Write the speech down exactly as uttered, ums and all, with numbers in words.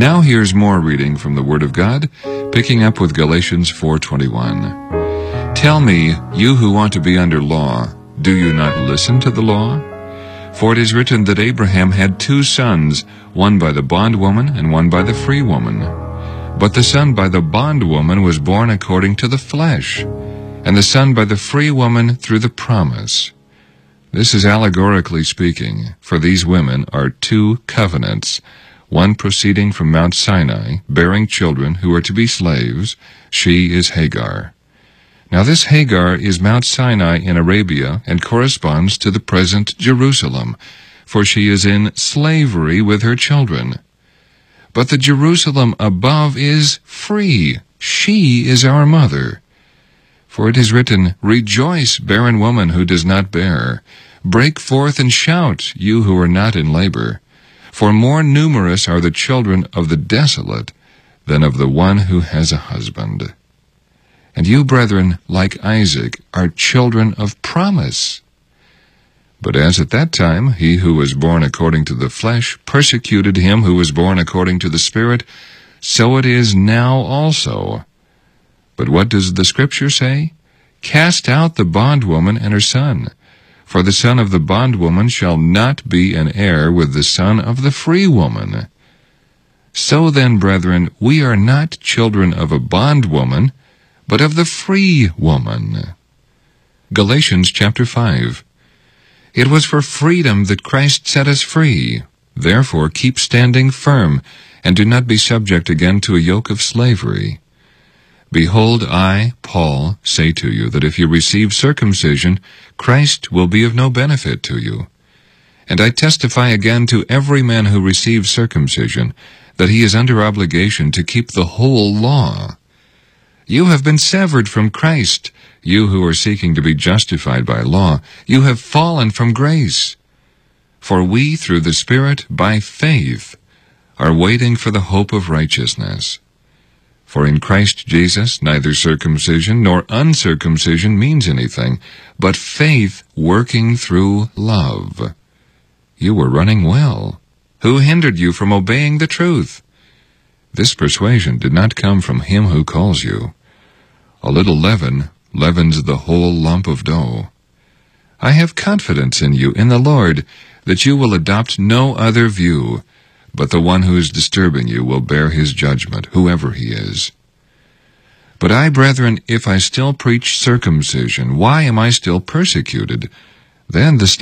Now here's more reading from the Word of God, picking up with Galatians four twenty-one. Tell me, you who want to be under law, do you not listen to the law? For it is written that Abraham had two sons, one by the bondwoman and one by the free woman. But the son by the bondwoman was born according to the flesh, and the son by the free woman through the promise. This is allegorically speaking, for these women are two covenants, one proceeding from Mount Sinai, bearing children who are to be slaves. She is Hagar. Now this Hagar is Mount Sinai in Arabia and corresponds to the present Jerusalem, for she is in slavery with her children. But the Jerusalem above is free. She is our mother. For it is written, Rejoice, barren woman who does not bear. Break forth and shout, you who are not in labor. For more numerous are the children of the desolate than of the one who has a husband. And you, brethren, like Isaac, are children of promise. But as at that time he who was born according to the flesh persecuted him who was born according to the Spirit, so it is now also. But what does the Scripture say? Cast out the bondwoman and her son, for the son of the bondwoman shall not be an heir with the son of the free woman. So then, brethren, we are not children of a bondwoman, but of the free woman. Galatians chapter five. It was for freedom that Christ set us free. Therefore keep standing firm, and do not be subject again to a yoke of slavery. Behold, I, Paul, say to you that if you receive circumcision, Christ will be of no benefit to you. And I testify again to every man who receives circumcision, that he is under obligation to keep the whole law. You have been severed from Christ, you who are seeking to be justified by law. You have fallen from grace. For we, through the Spirit, by faith, are waiting for the hope of righteousness. For in Christ Jesus neither circumcision nor uncircumcision means anything, but faith working through love. You were running well. Who hindered you from obeying the truth? This persuasion did not come from him who calls you. A little leaven leavens the whole lump of dough. I have confidence in you, in the Lord, that you will adopt no other view, but the one who is disturbing you will bear his judgment, whoever he is. But I, brethren, if I still preach circumcision, why am I still persecuted? Then the